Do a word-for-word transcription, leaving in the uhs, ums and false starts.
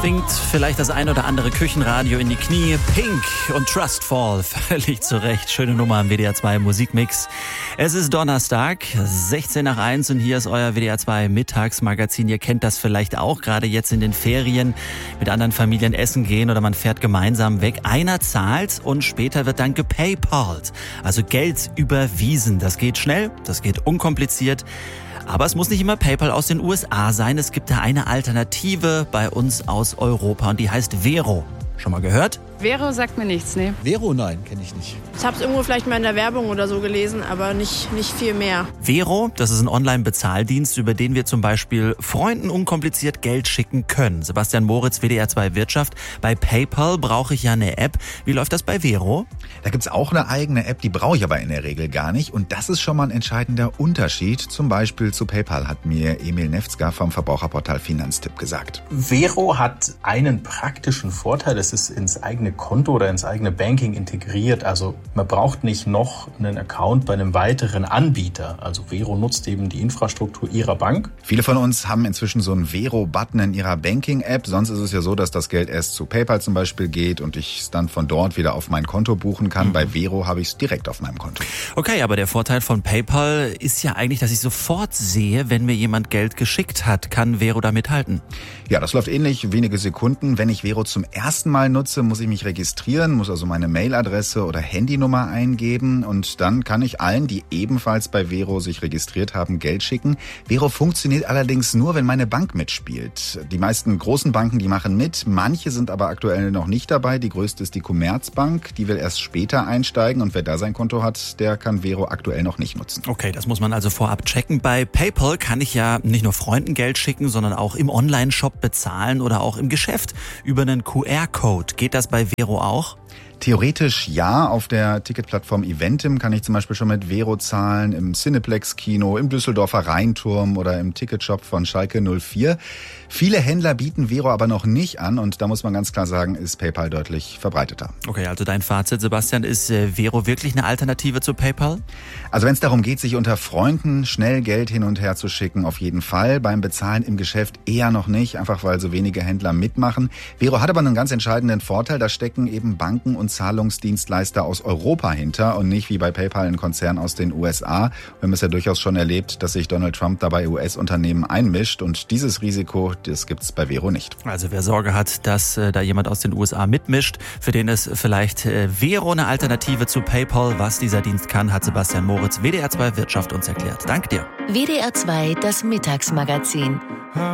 zwingt vielleicht das ein oder andere Küchenradio in die Knie. Pink und Trustfall, völlig zu Recht. Schöne Nummer am W D R zwei Musikmix. Es ist Donnerstag, sechzehn nach eins und hier ist euer W D R zwei Mittagsmagazin. Ihr kennt das vielleicht auch, gerade jetzt in den Ferien mit anderen Familien essen gehen oder man fährt gemeinsam weg. Einer zahlt und später wird dann gepaypalt, also Geld überwiesen. Das geht schnell, das geht unkompliziert. Aber es muss nicht immer PayPal aus den U S A sein. Es gibt da eine Alternative bei uns aus Europa und die heißt Vero. Schon mal gehört? Vero sagt mir nichts, ne? Vero, nein, kenne ich nicht. Ich habe es irgendwo vielleicht mal in der Werbung oder so gelesen, aber nicht, nicht viel mehr. Vero, das ist ein Online-Bezahldienst, über den wir zum Beispiel Freunden unkompliziert Geld schicken können. Sebastian Moritz, W D R zwei Wirtschaft. Bei PayPal brauche ich ja eine App. Wie läuft das bei Vero? Da gibt's auch eine eigene App, die brauche ich aber in der Regel gar nicht. Und das ist schon mal ein entscheidender Unterschied. Zum Beispiel zu PayPal, hat mir Emil Nefzger vom Verbraucherportal Finanztipp gesagt. Vero hat einen praktischen Vorteil. Es ist ins eigene Konto oder ins eigene Banking integriert. Also man braucht nicht noch einen Account bei einem weiteren Anbieter. Also Vero nutzt eben die Infrastruktur ihrer Bank. Viele von uns haben inzwischen so einen Vero-Button in ihrer Banking-App. Sonst ist es ja so, dass das Geld erst zu PayPal zum Beispiel geht und ich es dann von dort wieder auf mein Konto buchen kann. Mhm. Bei Vero habe ich es direkt auf meinem Konto. Okay, aber der Vorteil von PayPal ist ja eigentlich, dass ich sofort sehe, wenn mir jemand Geld geschickt hat. Kann Vero da mithalten? Ja, das läuft ähnlich, wenige Sekunden. Wenn ich Vero zum ersten Mal nutze, muss ich mich registrieren, muss also meine Mailadresse oder Handynummer eingeben und dann kann ich allen, die ebenfalls bei Vero sich registriert haben, Geld schicken. Vero funktioniert allerdings nur, wenn meine Bank mitspielt. Die meisten großen Banken, die machen mit, manche sind aber aktuell noch nicht dabei. Die größte ist die Commerzbank, die will erst später einsteigen und wer da sein Konto hat, der kann Vero aktuell noch nicht nutzen. Okay, das muss man also vorab checken. Bei PayPal kann ich ja nicht nur Freunden Geld schicken, sondern auch im Online-Shop bezahlen oder auch im Geschäft über einen Q R-Code. Geht das bei Vero auch? Theoretisch ja. Auf der Ticketplattform Eventim kann ich zum Beispiel schon mit Vero zahlen, im Cineplex-Kino, im Düsseldorfer Rheinturm oder im Ticketshop von Schalke null vier. Viele Händler bieten Vero aber noch nicht an und da muss man ganz klar sagen, ist PayPal deutlich verbreiteter. Okay, also dein Fazit, Sebastian, ist äh, Vero wirklich eine Alternative zu PayPal? Also wenn es darum geht, sich unter Freunden schnell Geld hin und her zu schicken, auf jeden Fall. Beim Bezahlen im Geschäft eher noch nicht, einfach weil so wenige Händler mitmachen. Vero hat aber einen ganz entscheidenden Vorteil, da stecken eben Banken und Zahlungsdienstleister aus Europa hinter und nicht wie bei PayPal ein Konzern aus den U S A. Wir haben es ja durchaus schon erlebt, dass sich Donald Trump dabei U S-Unternehmen einmischt und dieses Risiko, das gibt's bei Vero nicht. Also wer Sorge hat, dass äh, da jemand aus den U S A mitmischt, für den ist vielleicht äh, Vero eine Alternative zu PayPal. Was dieser Dienst kann, hat Sebastian Moritz, W D R zwei Wirtschaft uns erklärt. Danke dir. W D R zwei, das Mittagsmagazin.